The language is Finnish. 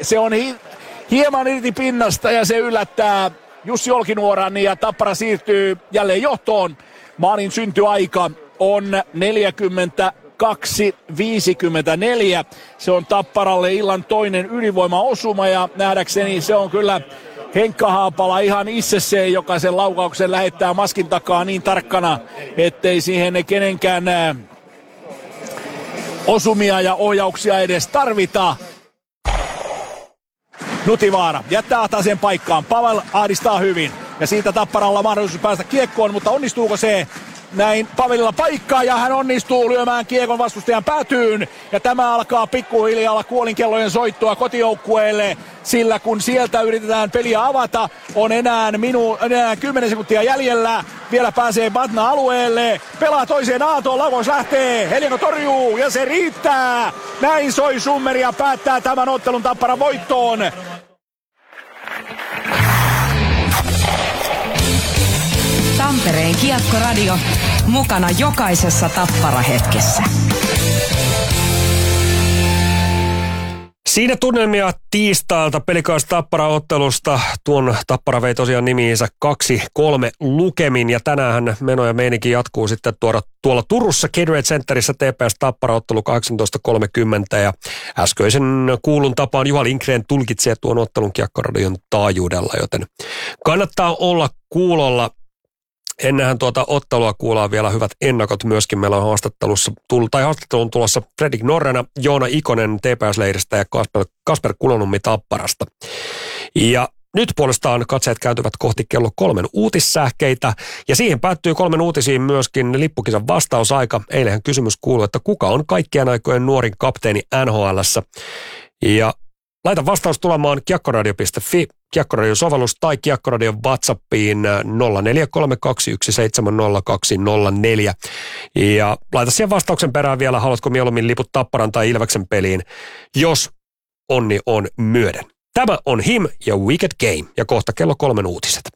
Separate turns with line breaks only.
se on hieman irti pinnasta ja se yllättää Jussi Olkinuoran ja Tappara siirtyy jälleen johtoon. Maalin syntyaika on 42:54. Se on Tapparalle illan toinen ylivoimaosuma ja nähdäkseni se on kyllä Henkka Haapala ihan itse se, joka sen laukauksen lähettää maskin takaa niin tarkkana, ettei siihen kenenkään osumia ja ohjauksia edes tarvita. Nutivaara jättää Atasen paikkaan. Pavel ahdistaa hyvin. Ja siitä Tapparalla mahdollisuus päästä kiekkoon, mutta onnistuuko se? Näin Pavelilla paikkaa ja hän onnistuu lyömään kiekon vastustajan päätyyn. Ja tämä alkaa pikkuhiljaa olla kuolinkellojen soittoa kotijoukkueelle. Sillä kun sieltä yritetään peliä avata, on enää 10 sekuntia jäljellä. Vielä pääsee Batna alueelle. Pelaa toiseen aatoon, laukaus lähtee. Helianko torjuu ja se riittää. Näin soi summeri ja päättää tämän ottelun Tapparan voittoon.
Tampereen Kiekko-radio. Mukana jokaisessa Tappara-hetkessä.
Siinä tunnelmia tiistailta pelikaas Tappara-ottelusta. Tuon Tappara vei tosiaan nimiinsä 2-3 lukemin ja tänään meno ja meininki jatkuu sitten tuolla Turussa Gatorade Centerissä TPS Tappara-ottelu 18.30 ja äskeisen kuulun tapaan Juha Lindgren tulkitsee tuon ottelun Kiekko-radion taajuudella, joten kannattaa olla kuulolla. Ennenhän tuota ottelua kuullaan vielä hyvät ennakot myöskin. Meillä on haastattelun tulossa Fredrik Norrena, Joona Ikonen TPS-leiristä ja Kasper Kulonummi Tapparasta. Ja nyt puolestaan katseet kääntyvät kohti kello 3 uutissähkeitä. Ja siihen päättyy 3 uutisiin myöskin lippukisan vastausaika. Eilenhän kysymys kuului, että kuka on kaikkien aikojen nuorin kapteeni NHL:ssä. Ja laita vastaus tulemaan kiekkoradio.fi, Kiekkoradio-sovellus tai Kiekkoradion WhatsAppiin 0432170204. Ja laita siihen vastauksen perään vielä, haluatko mieluummin liput Tapparan tai Ilveksen peliin, jos onni on myöden. Tämä on Him ja Wicked Game ja kohta kello 3 uutiset.